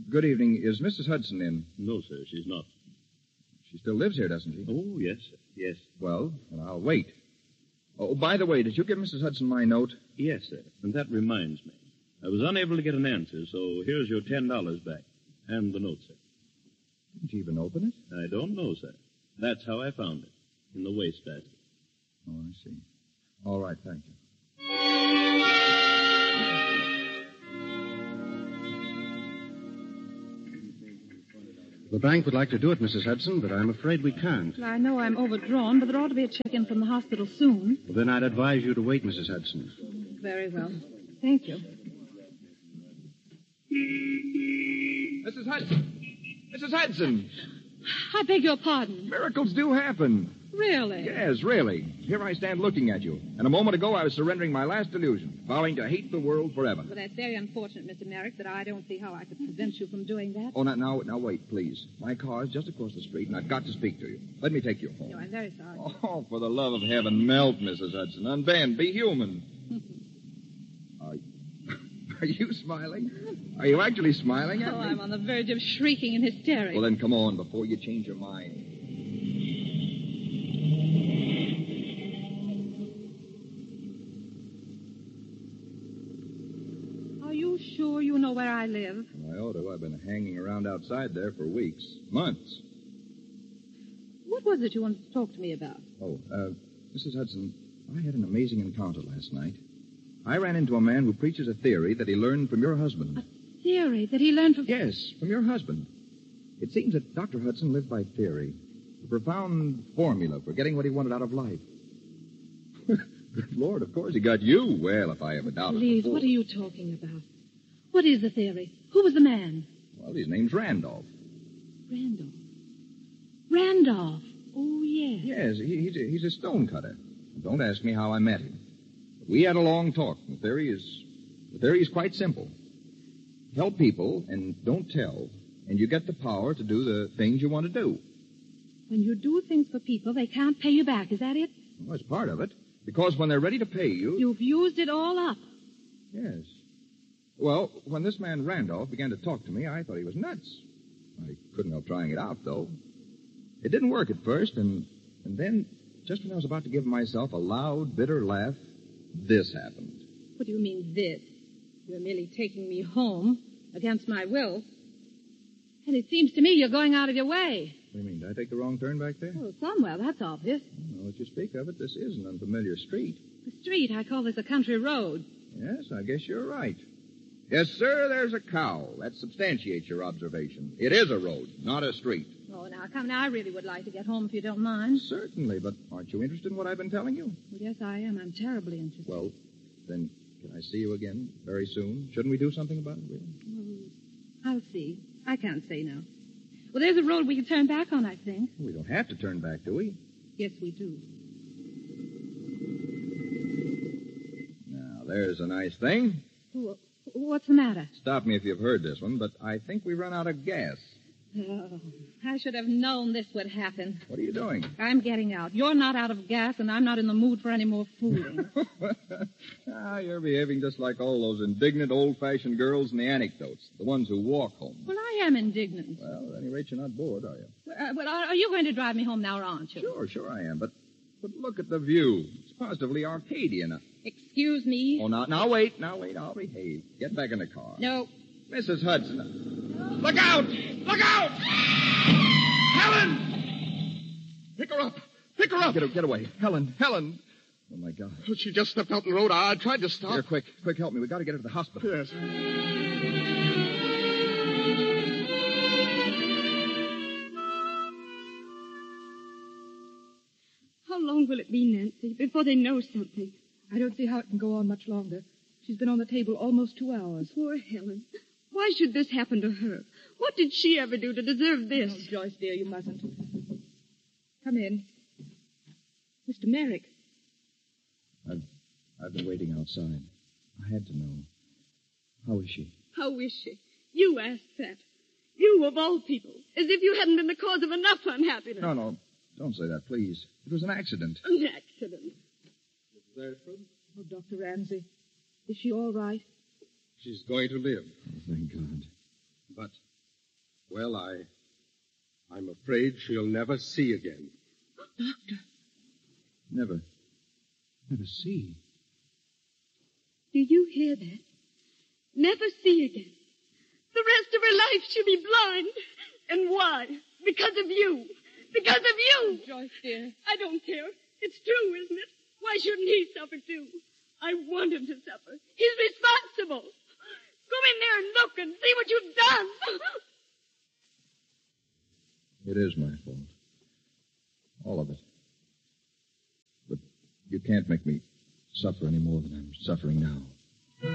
Good evening. Is Mrs. Hudson in? No, sir, she's not. She still lives here, doesn't she? Oh, yes, sir. Yes. Well, I'll wait. Oh, by the way, did you give Mrs. Hudson my note? Yes, sir. And that reminds me. I was unable to get an answer, so here's your $10 back. And the note, sir. Didn't you even open it? I don't know, sir. That's how I found it. In the wastebasket. Oh, I see. All right, thank you. The bank would like to do it, Mrs. Hudson, but I'm afraid we can't. Well, I know I'm overdrawn, but there ought to be a check-in from the hospital soon. Well, then I'd advise you to wait, Mrs. Hudson. Very well. Thank you. Mrs. Hudson! Mrs. Hudson! I beg your pardon. Miracles do happen. Really? Yes, really. Here I stand looking at you. And a moment ago I was surrendering my last illusion, vowing to hate the world forever. Well, that's very unfortunate, Mr. Merrick, but I don't see how I could prevent you from doing that. Oh, now, wait, please. My car's just across the street, and I've got to speak to you. Let me take you home. No, I'm very sorry. Oh, for the love of heaven, melt, Mrs. Hudson. Unbend. Be human. Are you smiling? Are you actually smiling at me? I'm on the verge of shrieking in hysterics. Well, then come on before you change your mind. Are you sure you know where I live? I ought to. I've been hanging around outside there for weeks. Months. What was it you wanted to talk to me about? Oh, Mrs. Hudson, I had an amazing encounter last night. I ran into a man who preaches a theory that he learned from your husband. A theory that he learned from... Yes, from your husband. It seems that Dr. Hudson lived by theory, a profound formula for getting what he wanted out of life. Good Lord, of course he got you. Well, if I ever doubted it Please, before. what are you talking about? What is the theory? Who was the man? Well, his name's Randolph. Randolph. Randolph. Oh, yes. Yes, he's a stonecutter. Don't ask me how I met him. We had a long talk. The theory is quite simple. Tell people and don't tell, and you get the power to do the things you want to do. When you do things for people, they can't pay you back. Is that it? Well, that's part of it. Because when they're ready to pay you... You've used it all up. Yes. Well, when this man Randolph began to talk to me, I thought he was nuts. I couldn't help trying it out, though. It didn't work at first, and then, just when I was about to give myself a loud, bitter laugh, this happened. What do you mean, this? You're merely taking me home against my will. And it seems to me you're going out of your way. What do you mean? Did I take the wrong turn back there? Oh, somewhere, that's obvious. Now that you speak of it, this is an unfamiliar street. The street, I call this a country road. Yes, I guess you're right. Yes, sir, there's a cow. That substantiates your observation. It is a road, not a street. Oh, now, come now, I really would like to get home if you don't mind. Certainly, but aren't you interested in what I've been telling you? Well, yes, I am. I'm terribly interested. Well, then, can I see you again very soon? Shouldn't we do something about it, really? I'll see. I can't say now. Well, there's a road we can turn back on, I think. We don't have to turn back, do we? Yes, we do. Now, there's a nice thing. What's the matter? Stop me if you've heard this one, but I think we run out of gas. Oh, I should have known this would happen. What are you doing? I'm getting out. You're not out of gas, and I'm not in the mood for any more fooling. You're behaving just like all those indignant, old-fashioned girls in the anecdotes, the ones who walk home. Well, I am indignant. Well, at any rate, you're not bored, are you? Well, are you going to drive me home now, or aren't you? Sure I am, but look at the view. It's positively Arcadian. Excuse me? Oh, now wait, I'll behave. Get back in the car. No. Mrs. Hudson. Look out! Look out! Helen! Pick her up! Get away. Helen! Oh, my God. She just stepped out in the road. I tried to stop. Here, quick, help me. We got to get her to the hospital. Yes. How long will it be, Nancy, before they know something? I don't see how it can go on much longer. She's been on the table almost 2 hours. Poor Helen. Why should this happen to her? What did she ever do to deserve this? No, Joyce, dear, you mustn't. Come in. Mr. Merrick. I've been waiting outside. I had to know. How is she? How is she? You asked that. You, of all people. As if you hadn't been the cause of enough unhappiness. No. Don't say that, please. It was an accident. An accident. Oh, Dr. Ramsey. Is she all right? She's going to live. Oh, thank God. But Well, I'm afraid she'll never see again. Doctor, Never see. Do you hear that? Never see again. The rest of her life she'll be blind. And why? Because of you. Because of you. Joyce, dear. I don't care. It's true, isn't it? Why shouldn't he suffer too? I want him to suffer. He's responsible. Go in there and look and see what you've done. It is my fault. All of it. But you can't make me suffer any more than I'm suffering now.